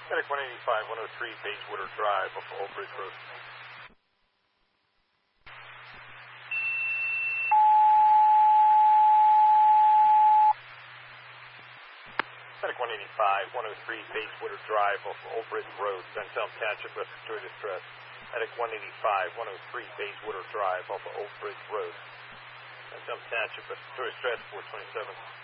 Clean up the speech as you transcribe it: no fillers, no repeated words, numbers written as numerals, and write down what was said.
Medic 185, 103, Bayswater Drive, off of Old Bridge Road. Medic 185, 103, Bayswater Drive, off of Old Bridge Road, Bensalem Township, respiratory distress. Medic 185, 103, Bayswater Drive, off of Old Bridge Road, Bensalem Township, respiratory distress, 427.